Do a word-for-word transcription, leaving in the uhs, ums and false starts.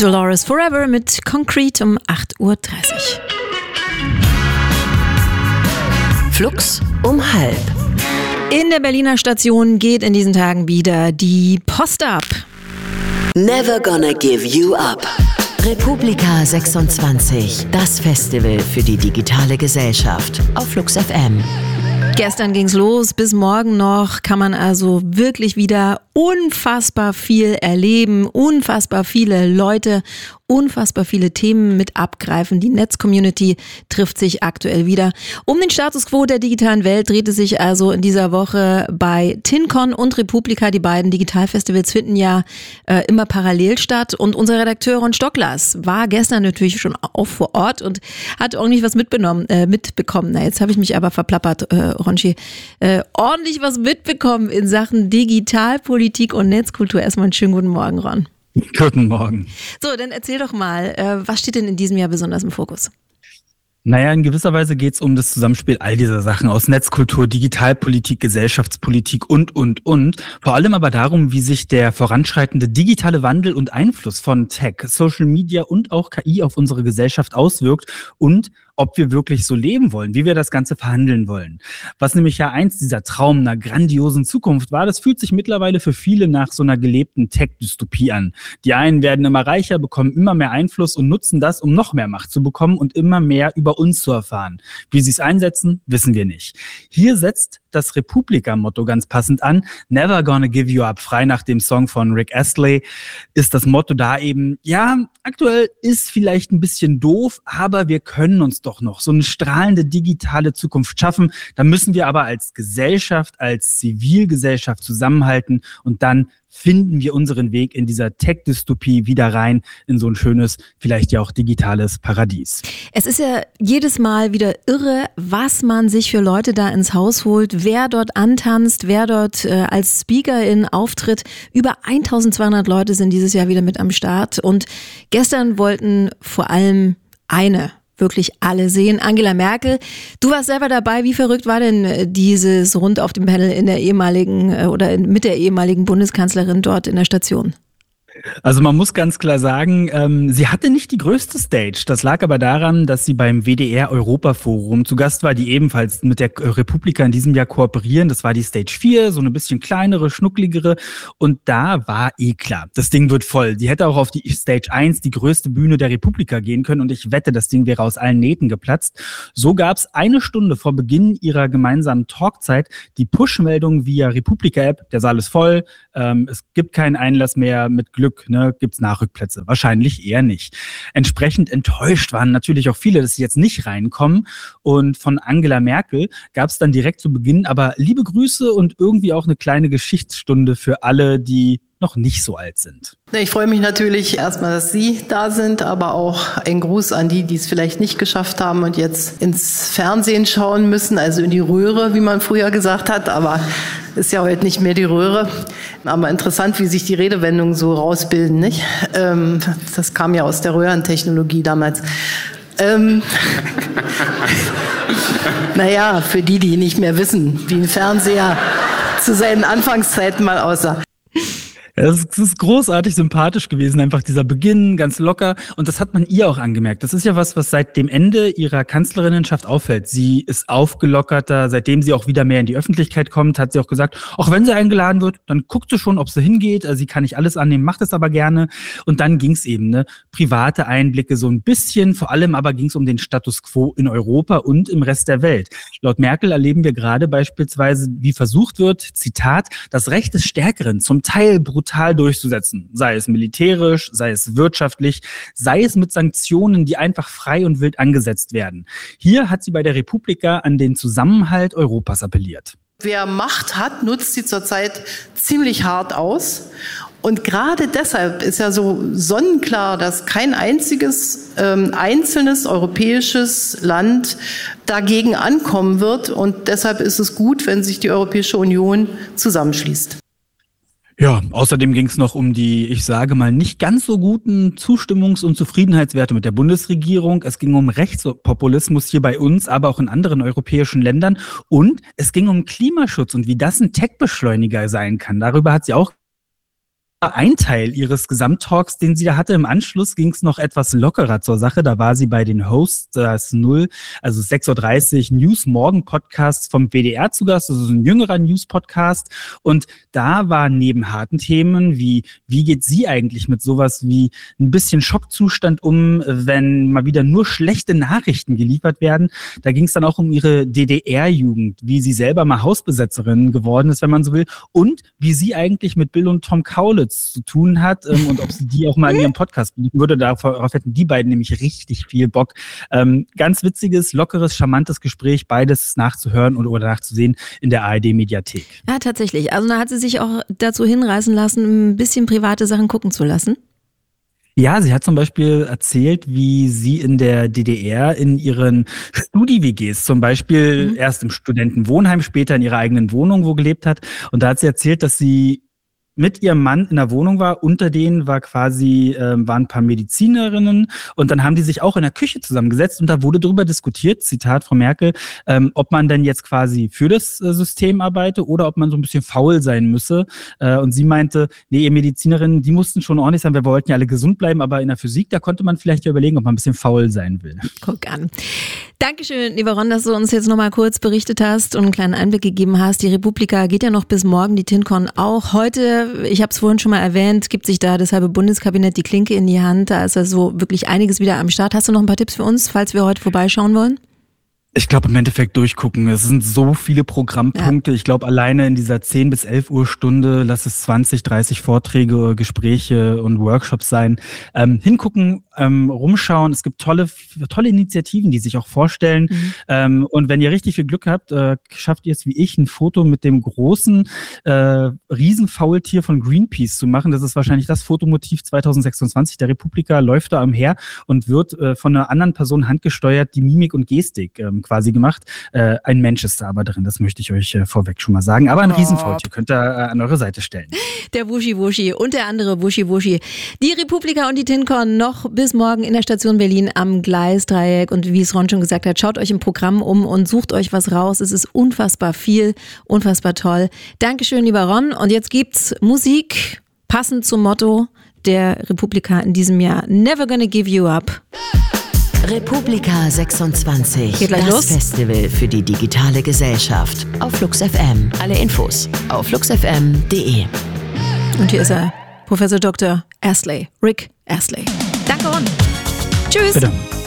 Dolores Forever mit Concrete um acht Uhr dreißig. Flux um halb. In der Berliner Station geht in diesen Tagen wieder die Post ab. Never gonna give you up. Republika sechsundzwanzig, das Festival für die digitale Gesellschaft auf Flux F M. Gestern ging's los, bis morgen noch kann man also wirklich wieder unfassbar viel erleben, unfassbar viele Leute, unfassbar viele Themen mit abgreifen. Die Netz-Community trifft sich aktuell wieder. Um den Status quo der digitalen Welt dreht es sich also in dieser Woche bei TinCon und Republika. Die beiden Digitalfestivals finden ja äh, immer parallel statt. Und unser Redakteur Ron Stocklas war gestern natürlich schon auch vor Ort und hat ordentlich was mitbekommen. Äh, mitbekommen. Na, jetzt habe ich mich aber verplappert, äh, Ronchi. Äh, ordentlich was mitbekommen in Sachen Digitalpolitik und Netzkultur. Erstmal einen schönen guten Morgen, Ron. Guten Morgen. So, dann erzähl doch mal, äh, was steht denn in diesem Jahr besonders im Fokus? Naja, in gewisser Weise geht es um das Zusammenspiel all dieser Sachen aus Netzkultur, Digitalpolitik, Gesellschaftspolitik und, und, und. Vor allem aber darum, wie sich der voranschreitende digitale Wandel und Einfluss von Tech, Social Media und auch K I auf unsere Gesellschaft auswirkt und ob wir wirklich so leben wollen, wie wir das Ganze verhandeln wollen. Was nämlich ja einst dieser Traum einer grandiosen Zukunft war, das fühlt sich mittlerweile für viele nach so einer gelebten Tech-Dystopie an. Die einen werden immer reicher, bekommen immer mehr Einfluss und nutzen das, um noch mehr Macht zu bekommen und immer mehr über uns zu erfahren. Wie sie es einsetzen, wissen wir nicht. Hier setzt das Republika-Motto ganz passend an. Never gonna give you up. Frei nach dem Song von Rick Astley ist das Motto da eben, ja, aktuell ist vielleicht ein bisschen doof, aber wir können uns doch noch so eine strahlende digitale Zukunft schaffen. Da müssen wir aber als Gesellschaft, als Zivilgesellschaft zusammenhalten und dann finden wir unseren Weg in dieser Tech-Dystopie wieder rein in so ein schönes, vielleicht ja auch digitales Paradies. Es ist ja jedes Mal wieder irre, was man sich für Leute da ins Haus holt, wer dort antanzt, wer dort äh, als Speakerin auftritt. Über eintausendzweihundert Leute sind dieses Jahr wieder mit am Start und gestern wollten vor allem eine wirklich alle sehen. Angela Merkel, du warst selber dabei. Wie verrückt war denn dieses Rund auf dem Panel in der ehemaligen oder mit der ehemaligen Bundeskanzlerin dort in der Station? Also man muss ganz klar sagen, ähm, sie hatte nicht die größte Stage. Das lag aber daran, dass sie beim W D R Europaforum zu Gast war, die ebenfalls mit der Republika in diesem Jahr kooperieren. Das war die Stage vier, so eine bisschen kleinere, schnuckligere. Und da war eh klar, das Ding wird voll. Sie hätte auch auf die Stage eins, die größte Bühne der Republika, gehen können. Und ich wette, das Ding wäre aus allen Nähten geplatzt. So gab es eine Stunde vor Beginn ihrer gemeinsamen Talkzeit die Push-Meldung via Republika-App. Der Saal ist voll, ähm, es gibt keinen Einlass mehr, mit Glück Ne, gibt es Nachrückplätze? Wahrscheinlich eher nicht. Entsprechend enttäuscht waren natürlich auch viele, dass sie jetzt nicht reinkommen. Und von Angela Merkel gab es dann direkt zu Beginn aber liebe Grüße und irgendwie auch eine kleine Geschichtsstunde für alle, die noch nicht so alt sind. Ich freue mich natürlich erstmal, dass Sie da sind, aber auch ein Gruß an die, die es vielleicht nicht geschafft haben und jetzt ins Fernsehen schauen müssen, also in die Röhre, wie man früher gesagt hat, aber ist ja heute nicht mehr die Röhre. Aber interessant, wie sich die Redewendungen so rausbilden, nicht? Ähm, das kam ja aus der Röhrentechnologie damals. Ähm, naja, für die, die nicht mehr wissen, wie ein Fernseher zu seinen Anfangszeiten mal aussah. Ja, es ist großartig sympathisch gewesen, einfach dieser Beginn, ganz locker. Und das hat man ihr auch angemerkt. Das ist ja was, was seit dem Ende ihrer Kanzlerinnenschaft auffällt. Sie ist aufgelockerter, seitdem sie auch wieder mehr in die Öffentlichkeit kommt, hat sie auch gesagt, auch wenn sie eingeladen wird, dann guckt sie schon, ob sie hingeht. Also sie kann nicht alles annehmen, macht es aber gerne. Und dann ging es eben, ne, private Einblicke so ein bisschen. Vor allem aber ging es um den Status quo in Europa und im Rest der Welt. Laut Merkel erleben wir gerade beispielsweise, wie versucht wird, Zitat, das Recht des Stärkeren zum Teil brutal durchzusetzen, sei es militärisch, sei es wirtschaftlich, sei es mit Sanktionen, die einfach frei und wild angesetzt werden. Hier hat sie bei der Republika an den Zusammenhalt Europas appelliert. Wer Macht hat, nutzt sie zurzeit ziemlich hart aus. Und gerade deshalb ist ja so sonnenklar, dass kein einziges ähm, einzelnes europäisches Land dagegen ankommen wird. Und deshalb ist es gut, wenn sich die Europäische Union zusammenschließt. Ja, außerdem ging es noch um die, ich sage mal, nicht ganz so guten Zustimmungs- und Zufriedenheitswerte mit der Bundesregierung. Es ging um Rechtspopulismus hier bei uns, aber auch in anderen europäischen Ländern. Und es ging um Klimaschutz und wie das ein Tech-Beschleuniger sein kann. Darüber hat sie auch ein Teil ihres Gesamttalks, den sie da hatte. Im Anschluss ging es noch etwas lockerer zur Sache. Da war sie bei den Hosts das null, also sechs Uhr dreißig News Morgen Podcasts vom W D R zu Gast, also so ein jüngerer News-Podcast. Und da war neben harten Themen wie, wie geht sie eigentlich mit sowas wie ein bisschen Schockzustand um, wenn mal wieder nur schlechte Nachrichten geliefert werden. Da ging es dann auch um ihre D D R-Jugend, wie sie selber mal Hausbesetzerin geworden ist, wenn man so will. Und wie sie eigentlich mit Bill und Tom Kaulitz zu tun hat ähm, und ob sie die auch mal in ihrem Podcast besuchen würde. Darauf hätten die beiden nämlich richtig viel Bock. Ähm, ganz witziges, lockeres, charmantes Gespräch, beides nachzuhören oder, oder nachzusehen in der A R D-Mediathek. Ja, tatsächlich. Also da hat sie sich auch dazu hinreißen lassen, ein bisschen private Sachen gucken zu lassen. Ja, sie hat zum Beispiel erzählt, wie sie in der D D R in ihren Studi-W Gs, zum Beispiel mhm. erst im Studentenwohnheim, später in ihrer eigenen Wohnung wo gelebt hat. Und da hat sie erzählt, dass sie mit ihrem Mann in der Wohnung war. Unter denen war quasi, äh, waren ein paar Medizinerinnen und dann haben die sich auch in der Küche zusammengesetzt und da wurde darüber diskutiert, Zitat Frau Merkel, ähm, ob man denn jetzt quasi für das äh, System arbeite oder ob man so ein bisschen faul sein müsse. Äh, und sie meinte, nee, ihr Medizinerinnen, die mussten schon ordentlich sein, wir wollten ja alle gesund bleiben, aber in der Physik, da konnte man vielleicht ja überlegen, ob man ein bisschen faul sein will. Guck an. Dankeschön, lieber Ron, dass du uns jetzt nochmal kurz berichtet hast und einen kleinen Einblick gegeben hast. Die Republika geht ja noch bis morgen, die TinCon auch. Heute, ich habe es vorhin schon mal erwähnt, gibt sich da das halbe Bundeskabinett die Klinke in die Hand. Da ist also wirklich einiges wieder am Start. Hast du noch ein paar Tipps für uns, falls wir heute vorbeischauen wollen? Ich glaube, im Endeffekt durchgucken. Es sind so viele Programmpunkte. Ja. Ich glaube, alleine in dieser zehn bis elf Uhr Stunde, lass es zwanzig, dreißig Vorträge, Gespräche und Workshops sein. Ähm, hingucken, ähm, rumschauen. Es gibt tolle, tolle Initiativen, die sich auch vorstellen. Mhm. Ähm, und wenn ihr richtig viel Glück habt, äh, schafft ihr es wie ich, ein Foto mit dem großen äh, Riesenfaultier von Greenpeace zu machen. Das ist wahrscheinlich das Fotomotiv zwanzig sechsundzwanzig. Der Republika läuft da umher und wird äh, von einer anderen Person handgesteuert, die Mimik und Gestik ähm, quasi gemacht. Äh, ein Mensch ist da aber drin, das möchte ich euch äh, vorweg schon mal sagen. Aber ein oh. Riesenfaultier könnt ihr äh, an eure Seite stellen. Der Wuschi-Wuschi und der andere Wuschi-Wuschi. Die Republika und die TinCon noch bis morgen in der Station Berlin am Gleisdreieck. Und wie es Ron schon gesagt hat, schaut euch im Programm um und sucht euch was raus. Es ist unfassbar viel, unfassbar toll. Dankeschön, lieber Ron. Und jetzt gibt's Musik, passend zum Motto der Republika in diesem Jahr. Never gonna give you up. Republika sechsundzwanzig, Geht gleich das los. Festival für die digitale Gesellschaft. Auf Flux F M. Alle Infos auf flux f m punkt d e. Und hier ist er, Professor Doktor Astley, Rick Astley. Danke, Ron. Tschüss. Bitte.